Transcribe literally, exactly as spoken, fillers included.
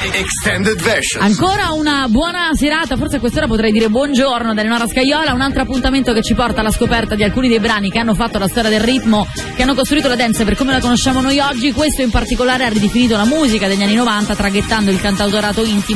Extended version. Ancora una buona serata, forse a quest'ora potrei dire buongiorno da Eleonora Scaiola, un altro appuntamento che ci porta alla scoperta di alcuni dei brani che hanno fatto la storia del ritmo, che hanno costruito la dance per come la conosciamo noi oggi. Questo in particolare ha ridefinito la musica degli anni novanta, traghettando il cantautorato intimo